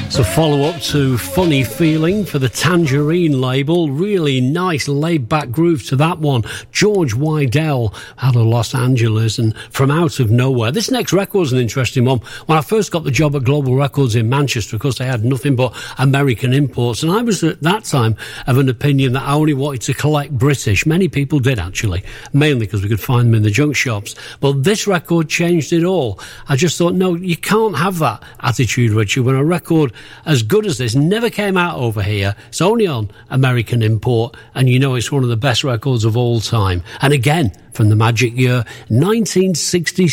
It's a follow-up to Funny Feeling for the Tangerine label. Really nice laid-back groove to that one. George Wydell out of Los Angeles and From Out of Nowhere. This next record's an interesting one. When I first got the job at Global Records in Manchester, of course, they had nothing but American imports. And I was at that time of an opinion that I only wanted to collect British. Many people did, actually, mainly because we could find them in the junk shops. But this record changed it all. I just thought, no, you can't have that attitude, Richard, when a record as good as this never came out over here. It's only on American import, and you know it's one of the best records of all time. And again, from the magic year 1966.